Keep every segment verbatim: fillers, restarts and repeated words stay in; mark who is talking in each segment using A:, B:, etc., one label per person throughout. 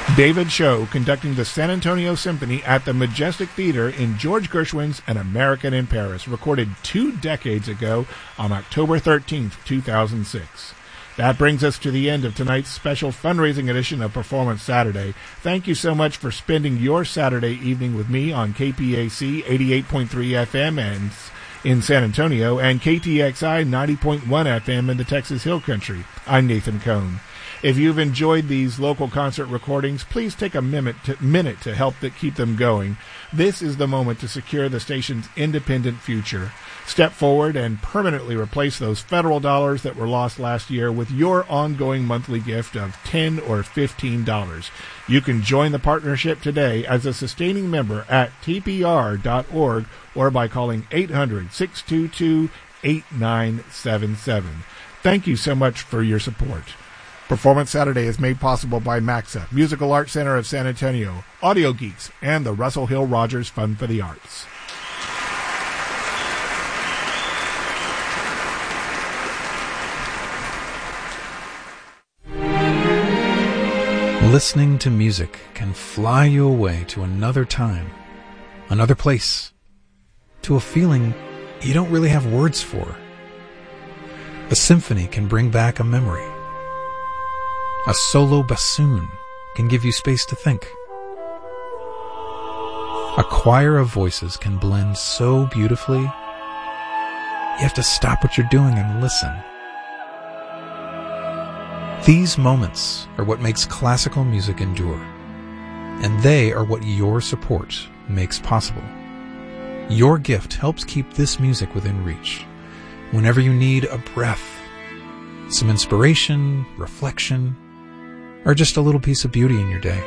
A: David Cho conducting the San Antonio Symphony at the Majestic Theater in George Gershwin's An American in Paris, recorded two decades ago on October thirteenth, two thousand six. That brings us to the end of tonight's special fundraising edition of Performance Saturday. Thank you so much for spending your Saturday evening with me on K P A C eighty-eight point three F M and in San Antonio and K T X I ninety point one F M in the Texas Hill Country. I'm Nathan Cohn. If you've enjoyed these local concert recordings, please take a minute to, minute to help that keep them going. This is the moment to secure the station's independent future. Step forward and permanently replace those federal dollars that were lost last year with your ongoing monthly gift of ten dollars or fifteen dollars. You can join the partnership today as a sustaining member at T P R dot org or by calling eight hundred, six two two, eight nine seven seven. Thank you so much for your support. Performance Saturday is made possible by MAXA, Musical Arts Center of San Antonio, Audio Geeks, and the Russell Hill Rogers Fund for the Arts.
B: Listening to music can fly you away to another time, another place, to a feeling you don't really have words for. A symphony can bring back a memory. A solo bassoon can give you space to think. A choir of voices can blend so beautifully, you have to stop what you're doing and listen. These moments are what makes classical music endure, and they are what your support makes possible. Your gift helps keep this music within reach whenever you need a breath, some inspiration, reflection, or just a little piece of beauty in your day.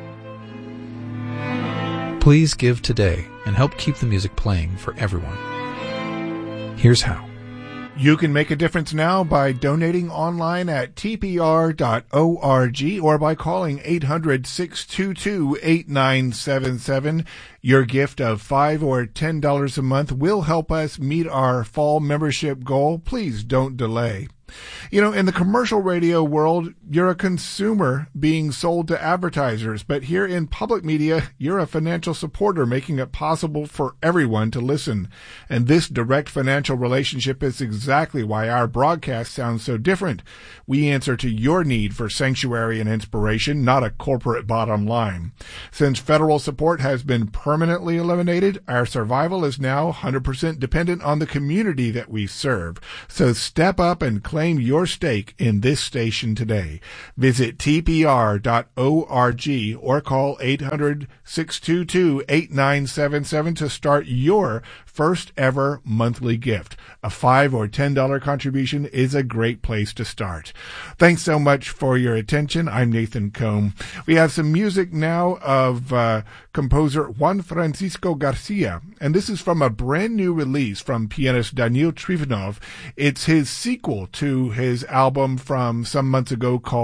B: Please give today and help keep the music playing for everyone. Here's how.
A: You can make a difference now by donating online at T P R dot org or by calling eight hundred, six two two, eight nine seven seven. Your gift of five dollars or ten dollars a month will help us meet our fall membership goal. Please don't delay. You know, in the commercial radio world, you're a consumer being sold to advertisers, but here in public media, you're a financial supporter making it possible for everyone to listen. And this direct financial relationship is exactly why our broadcast sounds so different. We answer to your need for sanctuary and inspiration, not a corporate bottom line. Since federal support has been permanently eliminated, our survival is now one hundred percent dependent on the community that we serve. So step up and claim your stake in this station today. Visit T P R dot org or call eight hundred, six two two, eight nine seven seven to start your first ever monthly gift. A five dollars or ten dollars contribution is a great place to start. Thanks so much for your attention. I'm Nathan Cohn. We have some music now of uh, composer Juan Francisco Garcia, and this is from a brand new release from pianist Daniil Trifonov. It's his sequel to his album from some months ago called